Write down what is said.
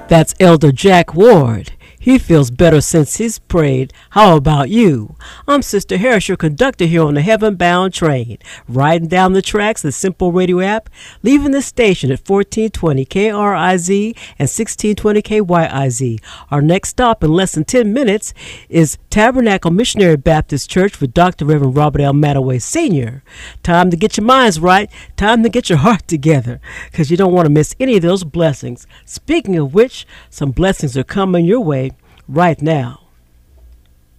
That's Elder Jack Ward. He feels better since he's prayed. How about you? I'm Sister Harris, your conductor here on the Heaven Bound train, riding down the tracks, the Simple Radio app, leaving the station at 1420 KRIZ and 1620 KYIZ. Our next stop in less than 10 minutes is Tabernacle Missionary Baptist Church with Dr. Reverend Robert L. Mattaway Sr. Time to get your minds right, time to get your heart together, because you don't want to miss any of those blessings. Speaking of which, some blessings are coming your way right now.